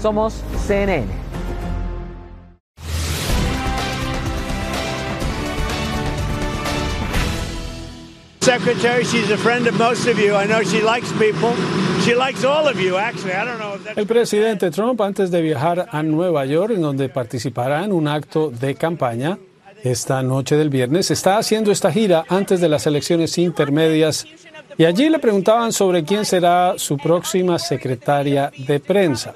Somos CNN. Secretary, she's a friend of most of you. I know she likes people. She likes all of you, actually. I don't know if that's... El presidente Trump, antes de viajar a Nueva York, en donde participará en un acto de campaña esta noche del viernes, está haciendo esta gira antes de las elecciones intermedias y allí le preguntaban sobre quién será su próxima secretaria de prensa.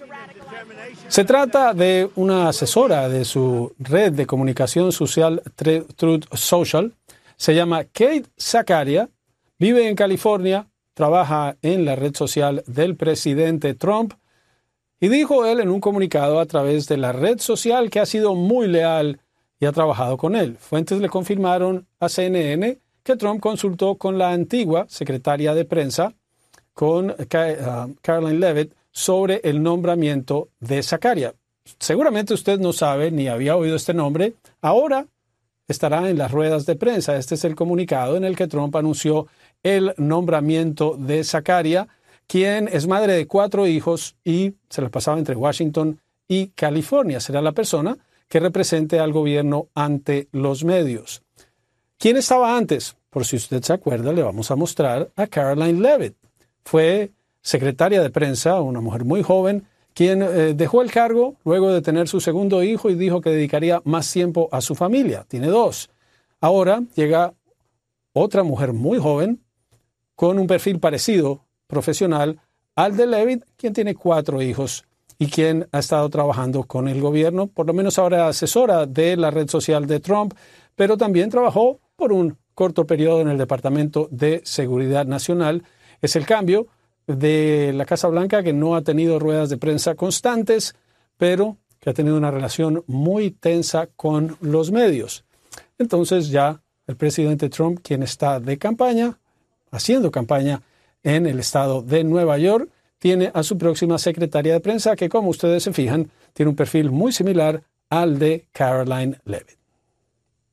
Se trata de una asesora de su red de comunicación social Truth Social. Se llama Kate Sakaria, vive en California, trabaja en la red social del presidente Trump y dijo él en un comunicado a través de la red social que ha sido muy leal y ha trabajado con él. Fuentes le confirmaron a CNN que Trump consultó con la antigua secretaria de prensa, con Karoline Leavitt, sobre el nombramiento de Sakaria. Seguramente usted no sabe ni había oído este nombre. Ahora estará en las ruedas de prensa. Este es el comunicado en el que Trump anunció el nombramiento de Sakaria, quien es madre de 4 hijos y se la pasaba entre Washington y California. Será la persona que represente al gobierno ante los medios. ¿Quién estaba antes? Por si usted se acuerda, le vamos a mostrar a Karoline Leavitt. Fue secretaria de prensa, una mujer muy joven, quien dejó el cargo luego de tener su segundo hijo y dijo que dedicaría más tiempo a su familia. Tiene 2. Ahora llega otra mujer muy joven con un perfil parecido, profesional, al de Leavitt, quien tiene 4 hijos y quien ha estado trabajando con el gobierno, por lo menos ahora asesora de la red social de Trump, pero también trabajó por un corto periodo en el Departamento de Seguridad Nacional. Es el cambio de la Casa Blanca, que no ha tenido ruedas de prensa constantes, pero que ha tenido una relación muy tensa con los medios. Entonces ya el presidente Trump, quien está de campaña, haciendo campaña en el estado de Nueva York, tiene a su próxima secretaria de prensa, que como ustedes se fijan, tiene un perfil muy similar al de Karoline Leavitt.